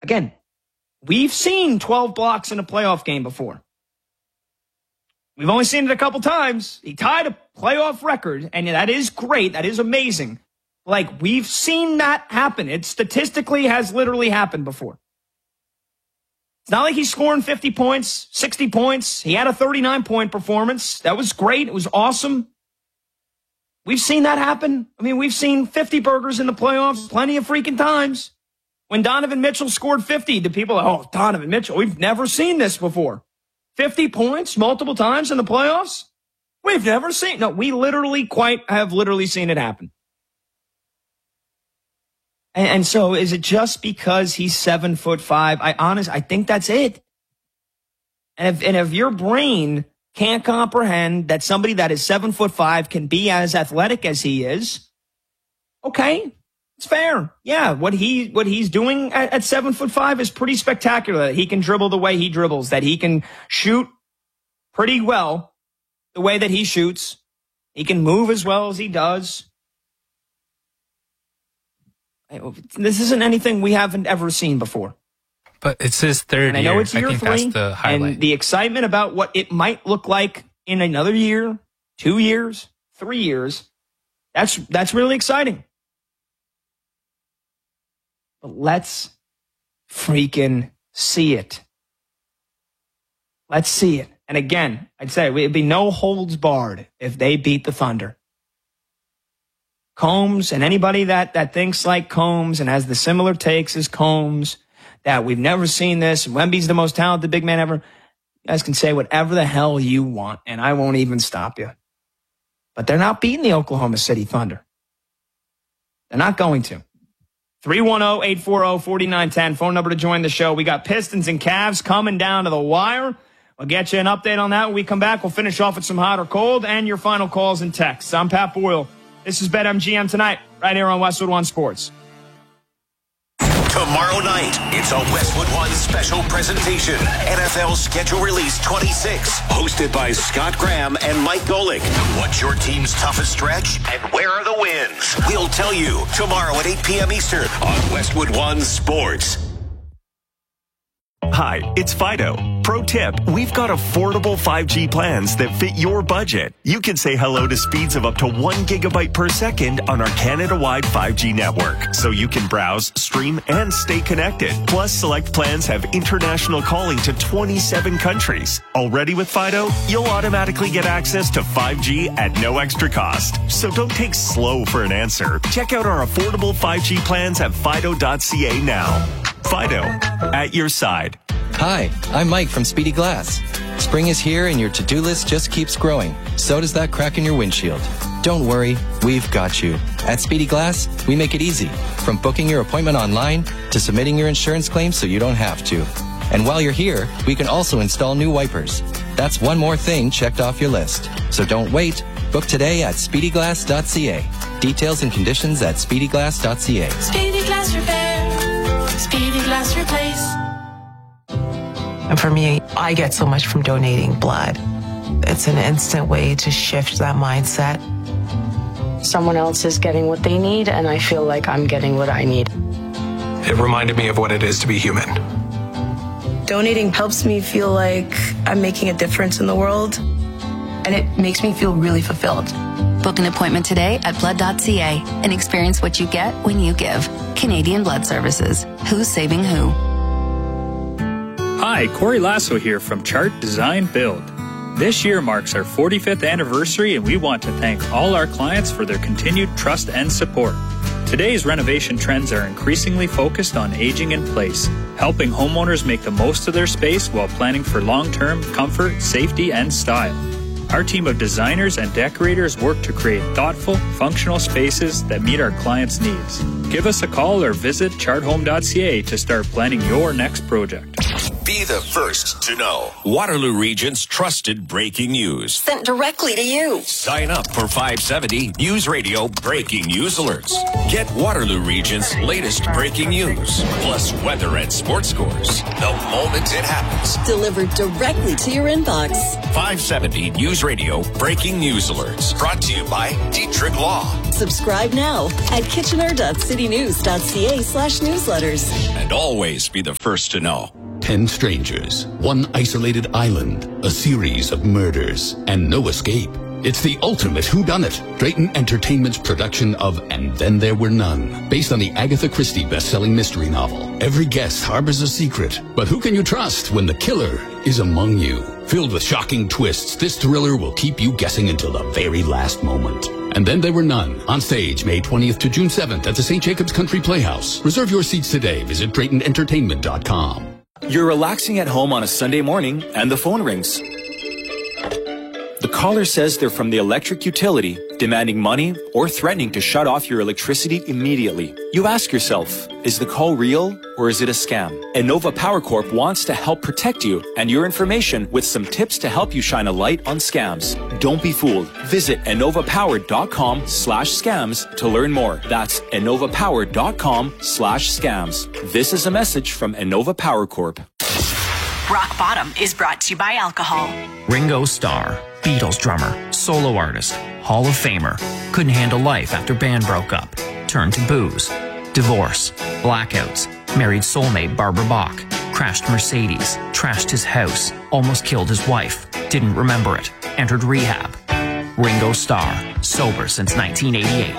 Again, we've seen 12 blocks in a playoff game before. We've only seen it a couple times. He tied a playoff record, and that is great. That is amazing. Like, we've seen that happen. It statistically has literally happened before. It's not like he's scoring 50 points, 60 points. He had a 39-point performance. That was great. It was awesome. We've seen that happen. I mean, we've seen 50 burgers in the playoffs plenty of freaking times. When Donovan Mitchell scored 50, the people are, oh, Donovan Mitchell, we've never seen this before. 50 points multiple times in the playoffs? We've never seen. No, we have literally seen it happen. And so is it just because he's 7'5"? I think that's it. And if your brain can't comprehend that somebody that is 7'5" can be as athletic as he is, okay, it's fair. Yeah, what he's doing at 7'5" is pretty spectacular. That he can dribble the way he dribbles, that he can shoot pretty well the way that he shoots. He can move as well as he does. This isn't anything we haven't ever seen before. But it's his third year. And I know it's year 3, that's the highlight. And the excitement about what it might look like in another year, 2 years, 3 years, that's really exciting. But let's freaking see it. Let's see it. And again, I'd say it'd be no holds barred if they beat the Thunder. Combs and anybody that thinks like Combs and has the similar takes as Combs, that we've never seen this, Wemby's the most talented big man ever, you guys can say whatever the hell you want, and I won't even stop you. But they're not beating the Oklahoma City Thunder. They're not going to. 310-840-4910, phone number to join the show. We got Pistons and Cavs coming down to the wire. We'll get you an update on that when we come back. We'll finish off with some hot or cold and your final calls and texts. I'm Pat Boyle. This is BetMGM Tonight, right here on Westwood One Sports. Tomorrow night, it's a Westwood One special presentation. NFL Schedule Release 26, hosted by Scott Graham and Mike Golick. What's your team's toughest stretch and where are the wins? We'll tell you tomorrow at 8 p.m. Eastern on Westwood One Sports. Hi, it's Fido. Pro tip, we've got affordable 5G plans that fit your budget. You can say hello to speeds of up to 1 gigabyte per second on our Canada-wide 5G network, so you can browse, stream, and stay connected. Plus, select plans have international calling to 27 countries. Already with Fido, you'll automatically get access to 5G at no extra cost. So don't take slow for an answer. Check out our affordable 5G plans at Fido.ca now. Fido, at your side. Hi, I'm Mike from Speedy Glass. Spring is here and your to-do list just keeps growing. So does that crack in your windshield. Don't worry, we've got you. At Speedy Glass, we make it easy. From booking your appointment online to submitting your insurance claim so you don't have to. And while you're here, we can also install new wipers. That's one more thing checked off your list. So don't wait. Book today at speedyglass.ca. Details and conditions at speedyglass.ca. Speedy Glass Repair. Speedy Glass Replace. And for me, I get so much from donating blood. It's an instant way to shift that mindset. Someone else is getting what they need, and I feel like I'm getting what I need. It reminded me of what it is to be human. Donating helps me feel like I'm making a difference in the world, and it makes me feel really fulfilled. Book an appointment today at blood.ca and experience what you get when you give. Canadian Blood Services. Who's saving who? Hi, Corey Lasso here from Chart Design Build. This year marks our 45th anniversary, and we want to thank all our clients for their continued trust and support. Today's renovation trends are increasingly focused on aging in place, helping homeowners make the most of their space while planning for long-term comfort, safety, and style. Our team of designers and decorators work to create thoughtful, functional spaces that meet our clients' needs. Give us a call or visit charthome.ca to start planning your next project. Be the first to know. Waterloo Region's trusted breaking news. Sent directly to you. Sign up for 570 News Radio Breaking News Alerts. Get Waterloo Region's latest breaking news, plus weather and sports scores, the moment it happens. Delivered directly to your inbox. 570 News Radio Breaking News Alerts. Brought to you by Dietrich Law. Subscribe now at kitchener.citynews.ca/newsletters. And always be the first to know. 10 strangers, one isolated island, a series of murders, and no escape. It's the ultimate whodunit. Drayton Entertainment's production of And Then There Were None, based on the Agatha Christie best-selling mystery novel. Every guest harbors a secret, but who can you trust when the killer is among you? Filled with shocking twists, this thriller will keep you guessing until the very last moment. And Then There Were None, on stage May 20th to June 7th at the St. Jacobs Country Playhouse. Reserve your seats today. Visit DraytonEntertainment.com. You're relaxing at home on a Sunday morning and the phone rings. The caller says they're from the electric utility, demanding money or threatening to shut off your electricity immediately. You ask yourself, is the call real or is it a scam? Innova Power Corp wants to help protect you and your information with some tips to help you shine a light on scams. Don't be fooled. Visit innovapower.com/scams to learn more. That's innovapower.com/scams. This is a message from Innova Power Corp. Rock Bottom is brought to you by alcohol. Ringo Starr, Beatles drummer, solo artist, Hall of Famer, couldn't handle life after band broke up, turned to booze, divorce, blackouts, married soulmate Barbara Bach, crashed Mercedes, trashed his house, almost killed his wife, didn't remember it, entered rehab. Ringo Starr, sober since 1988.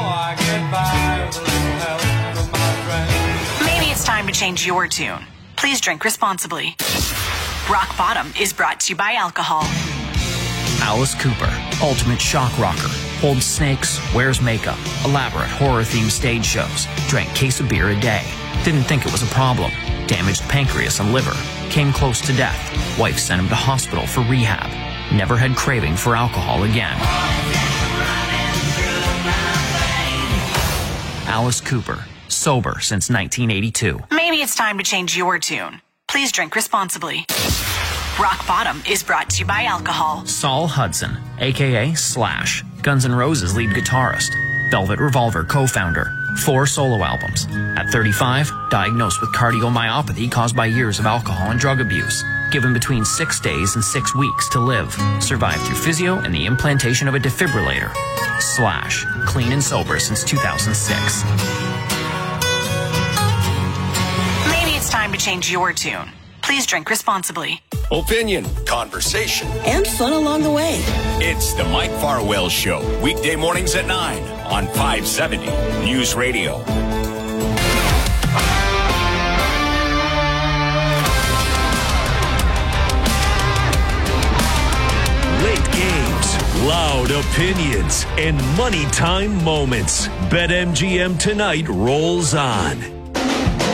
Maybe it's time to change your tune. Please drink responsibly. Rock Bottom is brought to you by alcohol. Alice Cooper, ultimate shock rocker, holds snakes, wears makeup, elaborate horror-themed stage shows, drank case of beer a day, didn't think it was a problem, damaged pancreas and liver, came close to death, wife sent him to hospital for rehab, never had craving for alcohol again. Alice Cooper, sober since 1982. Maybe it's time to change your tune. Please drink responsibly. Rock Bottom is brought to you by alcohol. Saul Hudson, a.k.a. Slash, Guns N' Roses lead guitarist, Velvet Revolver co-founder, 4 solo albums. At 35, diagnosed with cardiomyopathy caused by years of alcohol and drug abuse. Given between 6 days and 6 weeks to live. Survived through physio and the implantation of a defibrillator. Slash, clean and sober since 2006. Maybe it's time to change your tune. Please drink responsibly. Opinion, conversation, and fun along the way. It's the Mike Farwell Show, weekday mornings at 9 on 570 News Radio. Late games, loud opinions, and money time moments. BetMGM tonight rolls on.